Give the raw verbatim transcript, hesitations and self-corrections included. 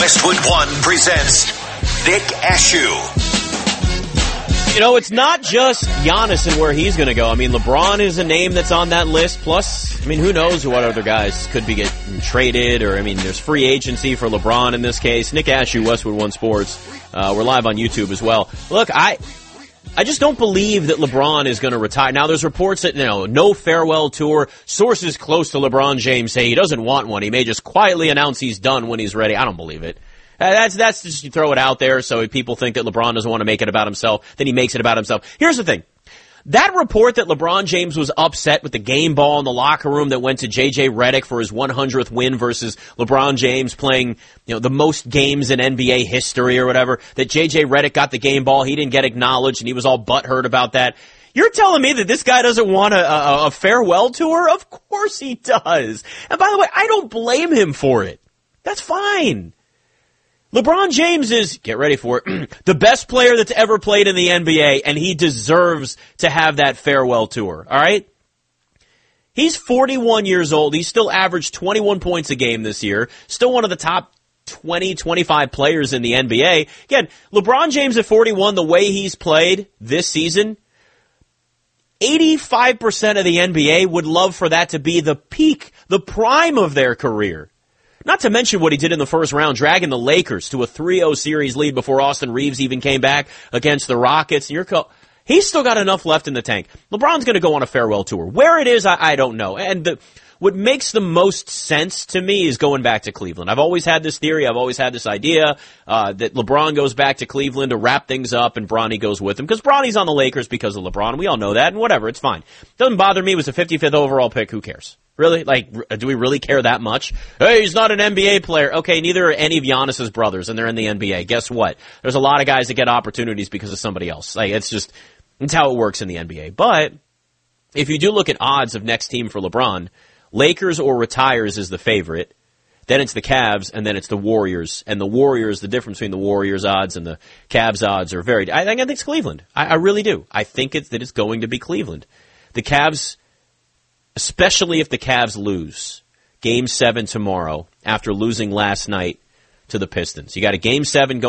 Westwood One presents Nick Ashew. You know, it's not just Giannis and where he's going to go. I mean, LeBron is a name that's on that list. Plus, I mean, who knows what other guys could be getting traded. Or, I mean, there's free agency for LeBron in this case. Nick Ashew, Westwood One Sports. Uh, we're live on YouTube as well. Look, I... I just don't believe that LeBron is going to retire. Now, there's reports that, you know, no farewell tour. Sources close to LeBron James say he doesn't want one. He may just quietly announce he's done when he's ready. I don't believe it. Uh, that's, that's just, you throw it out there so people think that LeBron doesn't want to make it about himself. Then he makes it about himself. Here's the thing. That report that LeBron James was upset with the game ball in the locker room that went to J J Redick for his one hundredth win versus LeBron James playing, you know, the most games in N B A history or whatever, that J J Redick got the game ball, he didn't get acknowledged, and he was all butthurt about that. You're telling me that this guy doesn't want a, a, a farewell tour? Of course he does. And by the way, I don't blame him for it. That's fine. LeBron James is, get ready for it, the best player that's ever played in the N B A, and he deserves to have that farewell tour, all right? He's forty-one years old. He's still averaged twenty-one points a game this year, still one of the top twenty, twenty-five players in the N B A. Again, LeBron James at forty-one, the way he's played this season, eighty-five percent of the N B A would love for that to be the peak, the prime of their career. Not to mention what he did in the first round, dragging the Lakers to a three oh series lead before Austin Reeves even came back against the Rockets. And you're co- He's still got enough left in the tank. LeBron's going to go on a farewell tour. Where it is, I, I don't know. And the, what makes the most sense to me is going back to Cleveland. I've always had this theory. I've always had this idea uh, that LeBron goes back to Cleveland to wrap things up and Bronny goes with him. Because Bronny's on the Lakers because of LeBron. We all know that. And whatever, it's fine. Doesn't bother me. It was a fifty-fifth overall pick. Who cares? Really? Like, do we really care that much? Hey, he's not an N B A player. Okay, neither are any of Giannis's brothers, and they're in the N B A. Guess what? There's a lot of guys that get opportunities because of somebody else. Like, it's just, it's how it works in the N B A. But if you do look at odds of next team for LeBron, Lakers or retires is the favorite. Then it's the Cavs, and then it's the Warriors. And the Warriors, the difference between the Warriors odds and the Cavs odds are very, I think, I think it's Cleveland. I, I really do. I think it's that it's going to be Cleveland. The Cavs, especially if the Cavs lose Game seven tomorrow after losing last night to the Pistons. You got a Game seven going